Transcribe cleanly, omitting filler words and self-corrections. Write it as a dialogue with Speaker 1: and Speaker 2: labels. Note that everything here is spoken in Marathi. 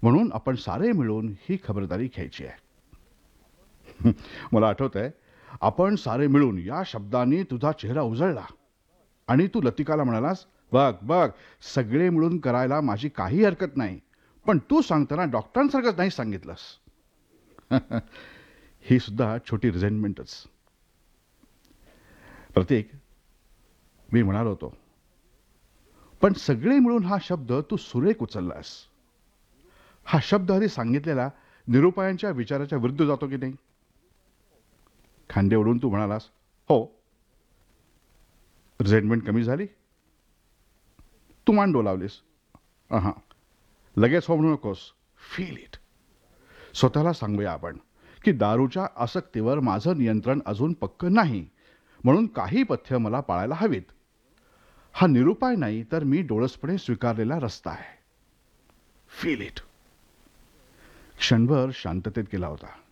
Speaker 1: म्हणून आपण सारे मिळून ही खबरदारी घ्यायची आहे. मला आठवतंय, आपण सारे मिळून या शब्दाने तुझा चेहरा उजळला आणि तू लतिकाला म्हणालास, बघ बघ, सगळे मिळून करायला माझी काही हरकत नाही, पण तू सांगताना डॉक्टरांसारखंच नाही सांगितलंस. ही सुद्धा छोटी रिझेंटमेंटच. प्रतीक, मी म्हणालो होतो, पण सगळे मिळून हा शब्द तू सुरेख उचललास. हा शब्द आधी सांगितलेला निरुपायांच्या विचाराच्या विरुद्ध जातो की नाही? खांदे ओढून तू म्हणालास, हो. रिझेंटमेंट कमी झाली? तू मान डोलावलीस. हां, लगेच हो म्हणू नकोस. Feel it. स्वतःला सांगूया आपण की दारूच्या आसक्तीवर माझं नियंत्रण अजून पक्क नाही, म्हणून काही पथ्य मला पाळायला हवीत. हा निरुपाय नाही, तर मी डोळसपणे स्वीकारलेला रस्ता आहे. Feel it. क्षणभर शांततेत गेला होता.